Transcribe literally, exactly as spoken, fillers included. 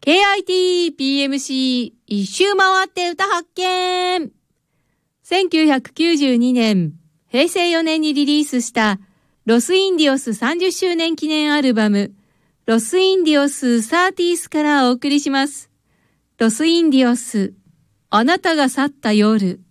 ケーアイティーピーエムシー 一周回って歌発見。せんきゅうひゃくきゅうじゅうにねん、へいせいよねんにリリースしたロスインディオスさんじゅっしゅうねん記念アルバムロスインディオスサーティースからお送りします。ロスインディオス、あなたが去った夜。